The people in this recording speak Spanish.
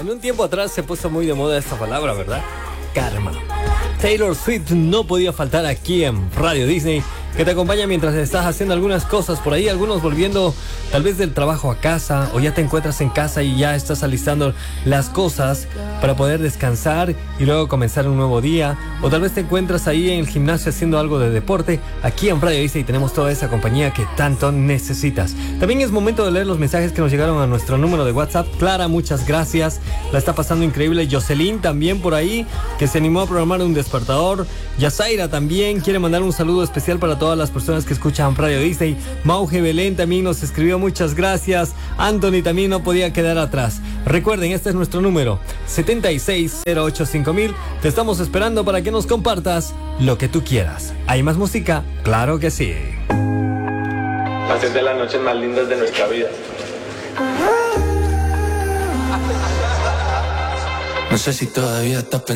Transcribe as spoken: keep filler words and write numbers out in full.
En un tiempo atrás se puso muy de moda esta palabra, ¿verdad? Karma. Taylor Swift no podía faltar aquí en Radio Disney, que te acompaña mientras estás haciendo algunas cosas por ahí, algunos volviendo tal vez del trabajo a casa, o ya te encuentras en casa y ya estás alistando las cosas para poder descansar y luego comenzar un nuevo día, o tal vez te encuentras ahí en el gimnasio haciendo algo de deporte. Aquí en Radio Disney tenemos toda esa compañía que tanto necesitas. También es momento de leer los mensajes que nos llegaron a nuestro número de WhatsApp. Clara, muchas gracias, la está pasando increíble. Jocelyn también por ahí, que se animó a programar un despertador. Yasaira también quiere mandar un saludo especial para todas las personas que escuchan Radio Disney. Mauge Belén también nos escribió, muchas gracias. Anthony también no podía quedar atrás. Recuerden, este es nuestro número, setenta y seis cero ocho cinco mil. Te estamos esperando para que nos compartas lo que tú quieras. ¿Hay más música? Claro que sí. Haces de las noches más lindas de nuestra vida. No sé si todavía estás pensando